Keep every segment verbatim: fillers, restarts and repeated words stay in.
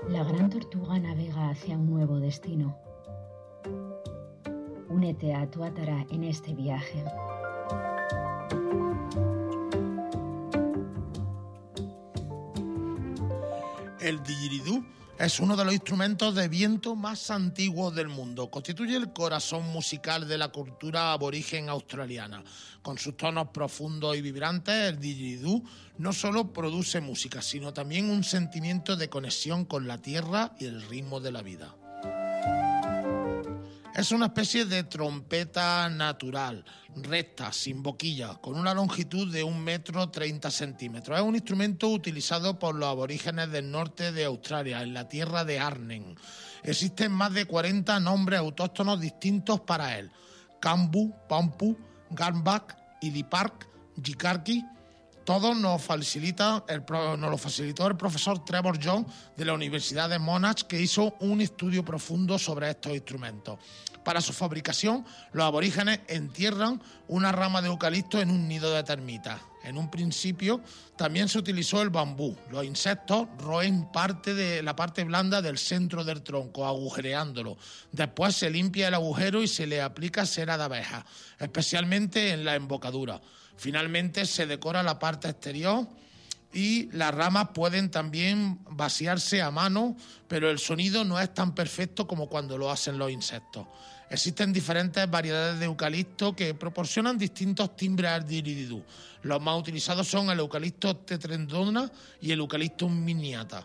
La gran tortuga navega hacia un nuevo destino. Únete a Tuatara en este viaje. El didgeridoo es uno de los instrumentos de viento más antiguos del mundo. Constituye el corazón musical de la cultura aborigen australiana. Con sus tonos profundos y vibrantes, el didgeridoo no solo produce música, sino también un sentimiento de conexión con la tierra y el ritmo de la vida. Es una especie de trompeta natural, recta, sin boquilla, con una longitud de un metro treinta centímetros. Es un instrumento utilizado por los aborígenes del norte de Australia, en la tierra de Arnhem. Existen más de cuarenta nombres autóctonos distintos para él: Kambu, Pampu, Gambak, Ilipark, Jikarki. Todos nos, facilita el, nos lo facilitó el profesor Trevor Jones de la Universidad de Monash, que hizo un estudio profundo sobre estos instrumentos. Para su fabricación, los aborígenes entierran una rama de eucalipto en un nido de termitas. En un principio también se utilizó el bambú. Los insectos roen parte de la parte blanda del centro del tronco, agujereándolo. Después se limpia el agujero y se le aplica cera de abeja, especialmente en la embocadura. Finalmente se decora la parte exterior y las ramas pueden también vaciarse a mano, pero el sonido no es tan perfecto como cuando lo hacen los insectos. Existen diferentes variedades de eucalipto que proporcionan distintos timbres al didgeridoo. Los más utilizados son el eucalipto tetrendona y el eucalipto miniata.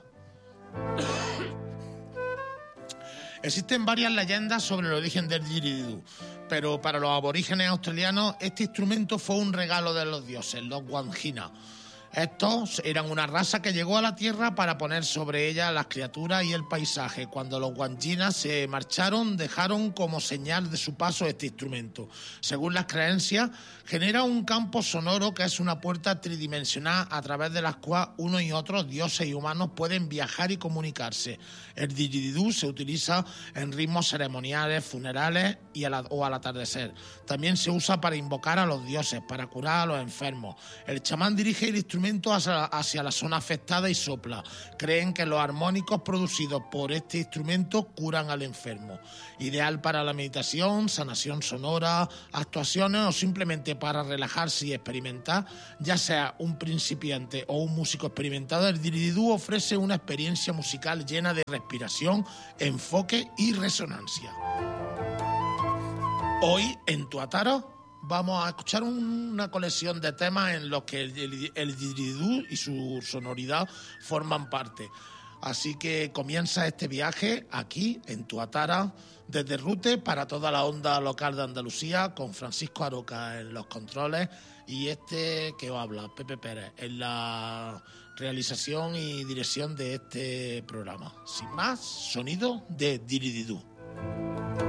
Existen varias leyendas sobre el origen del didgeridoo, pero para los aborígenes australianos este instrumento fue un regalo de los dioses, los Wandjina. Estos eran una raza que llegó a la tierra para poner sobre ella las criaturas y el paisaje. Cuando los Wandjina se marcharon, dejaron como señal de su paso este instrumento. Según las creencias, genera un campo sonoro que es una puerta tridimensional a través de las cuales unos y otros dioses y humanos pueden viajar y comunicarse. El didgeridoo se utiliza en ritmos ceremoniales, funerales y a la, o al atardecer. También se usa para invocar a los dioses, para curar a los enfermos. El chamán dirige el instrumento Hacia, hacia la zona afectada y sopla. Creen que los armónicos producidos por este instrumento curan al enfermo. Ideal para la meditación, sanación sonora, actuaciones o simplemente para relajarse y experimentar, ya sea un principiante o un músico experimentado, el didgeridoo ofrece una experiencia musical llena de respiración, enfoque y resonancia. Hoy en Tuatara vamos a escuchar una colección de temas en los que el, el, el didgeridoo y su sonoridad forman parte. Así que comienza este viaje aquí en Tuatara, desde Rute para toda la onda local de Andalucía, con Francisco Aroca en los controles y este que os habla, Pepe Pérez, en la realización y dirección de este programa. Sin más, sonido de didgeridoo.